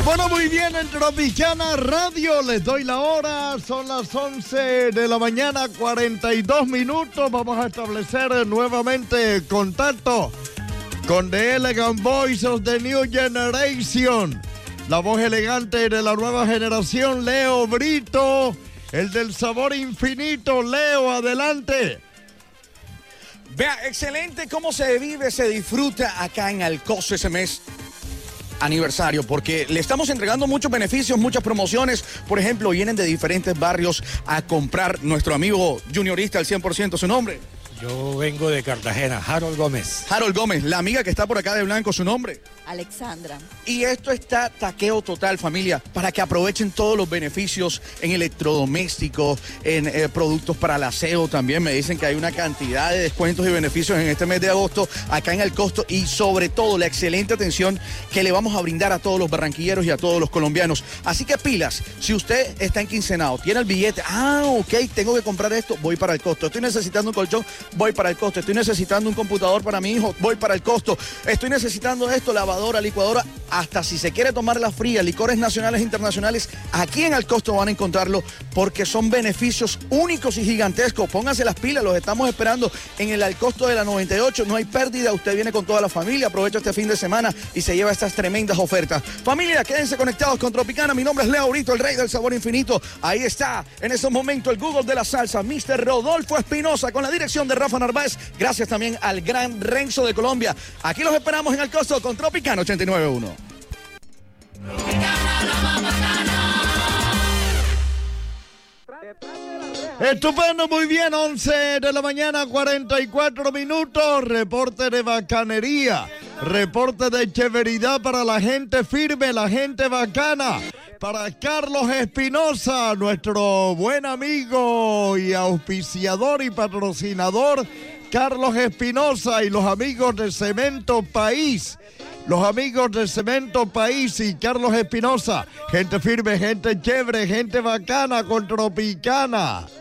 Bueno, muy bien, en Tropicana Radio les doy la hora, son las 11 de la mañana, 42 minutos. Vamos a establecer nuevamente contacto con The Elegant Voice of the New Generation, la voz elegante de la nueva generación, Leo Brito, el del sabor infinito. Leo, adelante. Vea, excelente cómo se vive, se disfruta acá en Alcoso ese mes aniversario, porque le estamos entregando muchos beneficios, muchas promociones. Por ejemplo, vienen de diferentes barrios a comprar nuestro amigo juniorista al 100%. ¿Su nombre? Yo vengo de Cartagena, Harold Gómez. Harold Gómez, la amiga que está por acá de blanco, ¿su nombre? Alexandra. Y esto está taqueo total, familia, para que aprovechen todos los beneficios en electrodomésticos, en productos para el aseo. También me dicen que hay una cantidad de descuentos y beneficios en este mes de agosto acá en El Costo, y sobre todo la excelente atención que le vamos a brindar a todos los barranquilleros y a todos los colombianos. Así que pilas, si usted está en quincenado, tiene el billete, ok, tengo que comprar esto, voy para El Costo. Estoy necesitando un colchón, voy para El Costo. Estoy necesitando un computador para mi hijo, voy para El Costo. Estoy necesitando esto, lavadora, licuadora, hasta si se quiere tomar la fría, licores nacionales e internacionales, aquí en El Costo van a encontrarlo, porque son beneficios únicos y gigantescos. Pónganse las pilas, los estamos esperando en el Al Costo de la 98. No hay pérdida, usted viene con toda la familia, aprovecha este fin de semana y se lleva estas tremendas ofertas. Familia, quédense conectados con Tropicana. Mi nombre es Leo Brito, el rey del sabor infinito. Ahí está, en estos momentos, el Google de la salsa, Mr. Rodolfo Espinosa, con la dirección de Rafa Narváez. Gracias también al gran Renzo de Colombia. Aquí los esperamos en El Costo con Tropicana 89.1. Estupendo, muy bien, 11 de la mañana, 44 minutos. Reporte de bacanería, reporte de chéveridad para la gente firme, la gente bacana. Para Carlos Espinosa, nuestro buen amigo y auspiciador y patrocinador, Carlos Espinosa, y los amigos de Cemento País. Los amigos de Cemento País y Carlos Espinosa, gente firme, gente chévere, gente bacana con Tropicana.